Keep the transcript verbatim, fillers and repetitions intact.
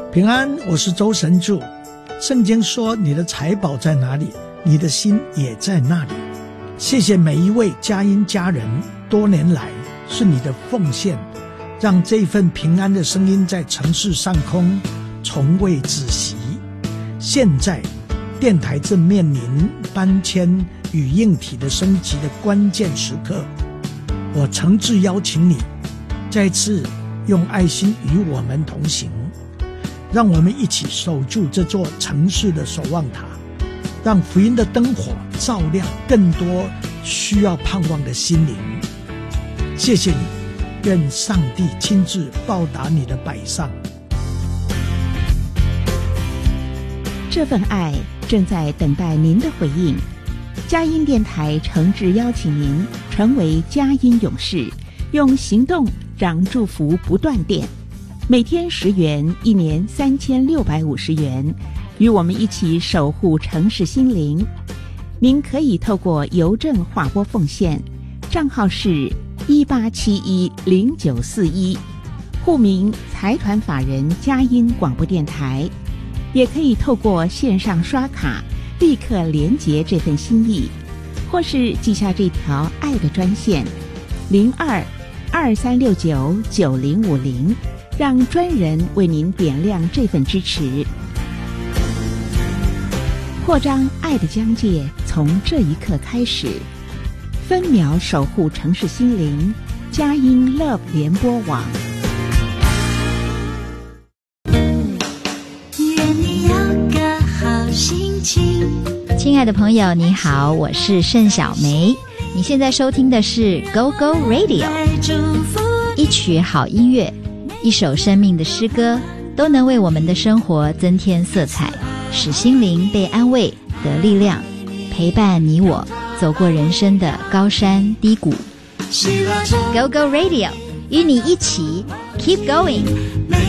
平安，我是周神助。圣经说，你的财宝在哪里，你的心也在那里。谢谢每一位佳音家人，多年来是你的奉献，让这份平安的声音在城市上空从未止息。现在电台正面临搬迁与硬体的升级的关键时刻，我诚挚邀请你再次用爱心与我们同行，让我们一起守住这座城市的守望塔，让福音的灯火照亮更多需要盼望的心灵。谢谢你，愿上帝亲自报答你的摆上。 这份爱正在等待您的回应。佳音电台诚挚邀请您成为佳音勇士，用行动让祝福不断电。每天十元，一年三千六百五十元，与我们一起守护城市心灵。您可以透过邮政划拨奉献，账号是一八七一零九四一，户名财团法人佳音广播电台。也可以透过线上刷卡，立刻连结这份心意，或是记下这条爱的专线零二二三六九九零五零。让专人为您点亮这份支持。扩张爱的疆界，从这一刻开始，分秒守护城市心灵。佳音 Love 联播网。 愿你有个好心情。 亲爱的朋友，你好，我是盛小梅。你现在收听的是 Go Go Radio， 一曲好音乐，一首生命的诗歌，都能为我们的生活增添色彩，使心灵被安慰得力量，陪伴你我走过人生的高山低谷。 Go Go Radio， 与你一起 Keep Going。